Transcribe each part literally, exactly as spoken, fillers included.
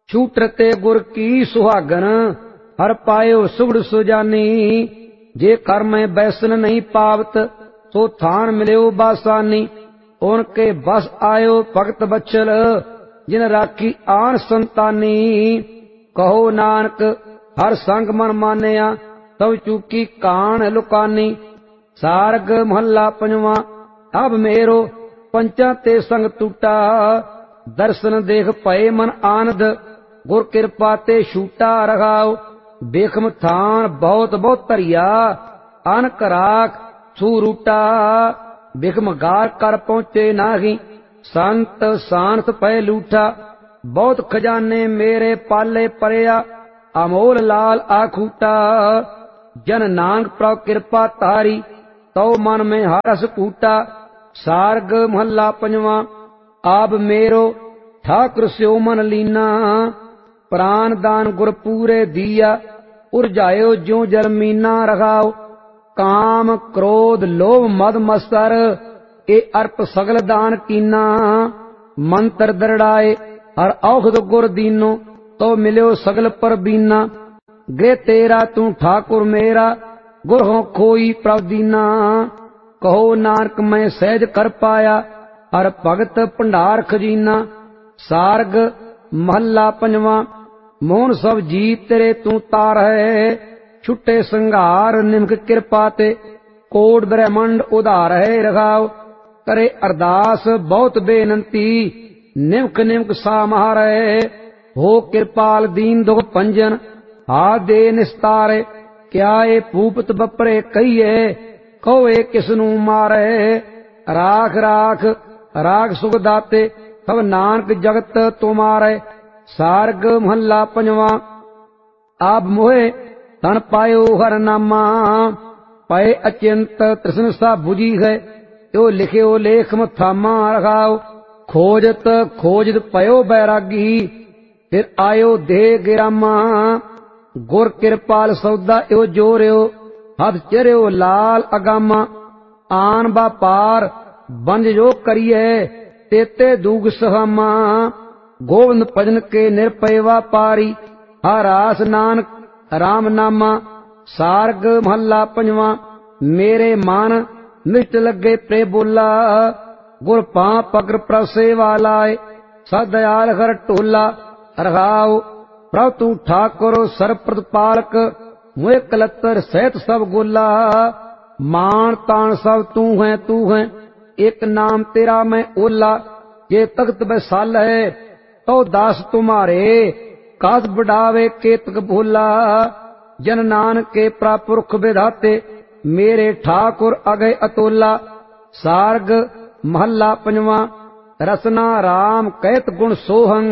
छूटर ते गुर की सुहागन, हर पायो सुगड़ सुजानी। जे कर में बैसन नहीं पावत, तो थान मिल्यो बासानी। उनके बस आयो भगत बचल, जिन राखी आन संतानी। कहो नानक हर संग मन मानिया, तब चूकी कान लुकानी। सारग महला पंजवा। अब मेरो पंचा ते संग टूटा, दर्शन देख पए मन आनंद। गुर कृपा ते छूटा रखाओ, बेखम थान बहुत बहुत धरिया। अनक राख सूरूटा, बिखम गार कर पहुंचे नाही। संत सांस पै लूठा, बहुत खजाने मेरे पाले परया। अमोल लाल आखूटा, जन नानक प्रभ कृपा तारी। तो मन में हरस फूटा। सारग महला पंजवा। आब मेरो ठाकुर स्यो मन लीना, प्राण दान गुर पूरे दिया। उरझायो ज्यों जल मीना रखाओ, काम क्रोध लोभ मद मस्तर। ए अर्प सगल दान कीना, मंत्र दरड़ाए हर औखद गुर दीनो। तो मिल्यो सगल पर बीना, गृह तेरा तू ठाकुर मेरा। गुर हो खोई प्रभ दीना, कहो नानक मैं सहज कर पाया। हर भगत भंडार खजीना। सारग महला पंजवा। मोहन सब जी तेरे तू तार है, छुट्टे संघार निमक कृपा ते। कोट ब्रह्मंड उधार है रखाओ, करे अरदास बहुत बेनंती। निमक निमक सामहार है, हो कृपाल दीन दुख पंजन। हाथ दे निस्तारे, क्या ए भूपत बपरे कहिए। कहो ए किसनू मारे, राख राख राख सुख दाते। सब नानक जगत तुम्हारे। सारग महला पंजवा। आप मोहे तन पायो हर नामा, पाए अचिंत तृष्ण सा बुझी है। यो लिखियो लेख थामा रखाओ, खोजत खोजत पयो बैरागी। फिर आयो देह गिरामा, गुर कृपाल सौदा यो जोरियो। हथ चरियो लाल अगामा, आन बापार बंज जो करिए। तेते दूग सहामा, गोविंद भजन के निरपय व्यापारी। हरास नानक राम नामा। सारग महला पंजवा। मेरे मन मिष्ट लगे प्रे बोला, गुर पा पगर प्रभ सेवा लाए। सदयाल हर टोला रखाओ, प्रभ तू ठाकुर सर प्रतिपालक। मुए कलतर सहित सब गोला, मान तान सब तू है तू है। एक नाम तेरा मैं ओला, ये तख्त बैसाल है तो दास तुम्हारे। कास बढ़ावे केतक भोला, जन नानक के प्रापुरख विधाते। मेरे ठाकुर अगय अतोला। सारग महला पंजवा। रसना राम कहत गुण सोहं,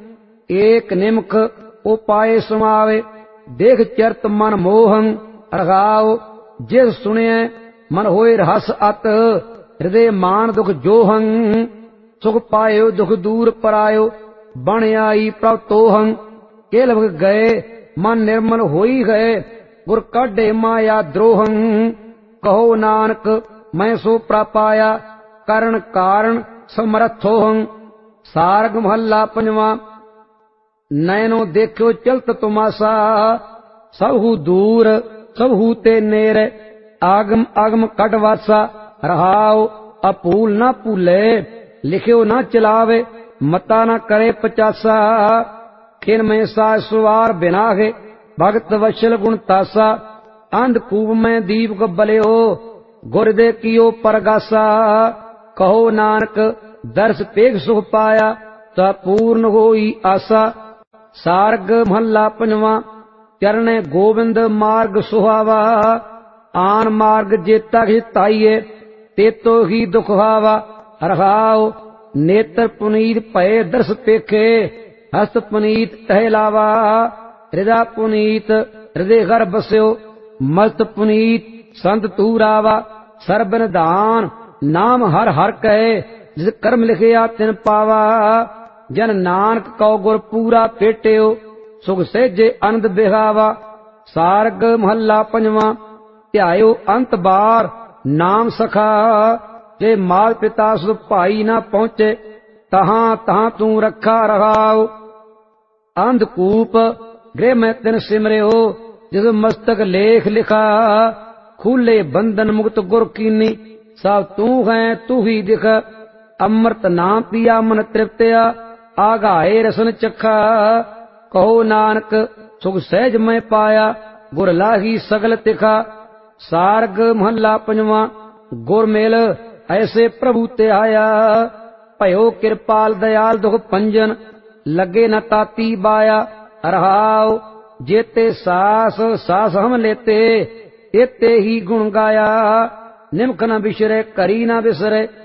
एक निमख उपाय समावे। देख चरत मन मोहं रखाओ, जिस सुने मन होए रहस अत। हृदय मान दुख जोहं, सुख पायो दुख दूर परायो। बण आई प्रभ तोहं, के लग गए मन निर्मल होई गए। गुर काढ़े माया द्रोहं, कहो नानक मैं सो प्रापाया। करण कारण समर्थोहं। सारग महला पंजवा। नैनो देखो चलत तुमासा, सबहु दूर सबहु ते नेर। आगम आगम कटवासा रहाओ, अपूल न भूले। लिखियो न चलावे, मता न करे पचासा। खिन में सा सुवार बिनागे, भगत वशल गुण तासा। अंधकूप में दीप बलियो, गुरदे कियो परगासा। कहो नानक दर्श पेग सुख पाया, ता पूर्ण होई आसा। सारग महला पंजवा। चरणे गोविंद मार्ग सुहावा, आन मार्ग जेता हिताइए। तेतो ही दुख हावा रखाओ, नेत्र पुनीत भय दर्श पेखे। हस्त पुनीत टहलावा, हृदय पुनीत हृदय घर बस्यो। मस्त पुनीत संत तूरावा, सर्ब निधान नाम हर हर कहे। जिस कर्म लिखिया तिन पावा, जन नानक कौ गुर पूरा पेटियो। सुख सहजे आनंद बिहावा। सारग महला पंजवा। ध्यायो अंत बार नाम सखा, जे माल पिता सुध भाई न पहुंचे। तहां तहां तू रखा रहाओ, अंधकूप गृह में तिन सिमरियो जिस मस्तक लेख लिखा खुले बंधन मुक्त गुर कीनी सब तू है तू ही दिख अमृत नाम पिया मन तृप्तया आगाए रसन चखा कहो नानक सुख सहज में पाया गुर लाही सगल तिखा सार्ग महला पंजवा गुर मेल ऐसे प्रभु ते आया भयो कृपाल दयाल दुख पंजन लगे न ताती बाया रहाओ जेते सास सास हम लेते एते ही गुण गाया निमख न बिसरे करी न बिसरे